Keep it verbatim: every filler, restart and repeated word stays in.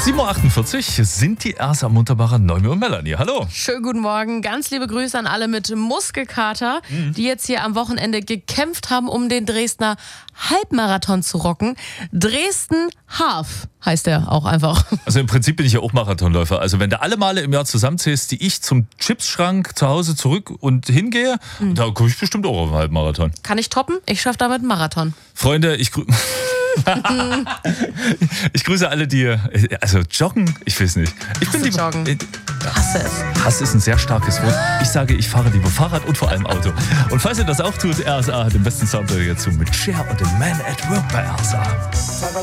sieben Uhr achtundvierzig sind die Ersa Munterbacher, Noemi und Melanie. Hallo. Schönen guten Morgen. Ganz liebe Grüße an alle mit Muskelkater, mhm. die jetzt hier am Wochenende gekämpft haben, um den Dresdner Halbmarathon zu rocken. Dresden Half heißt der auch einfach. Also im Prinzip bin ich ja auch Marathonläufer. Also wenn du alle Male im Jahr zusammenzählst, die ich zum Chipsschrank zu Hause zurück und hingehe, mhm. da komme ich bestimmt auch auf einen Halbmarathon. Kann ich toppen? Ich schaffe damit einen Marathon. Freunde, ich grüße... ich grüße alle, die, also joggen, ich weiß nicht. Ich Hasse bin lieber, joggen. Äh, Hasse es. Hass ist ein sehr starkes Wort. Ich sage, ich fahre lieber Fahrrad und vor allem Auto. Und falls ihr das auch tut, R S A hat den besten Soundtrack dazu mit Cher und dem Man at Work bei R S A.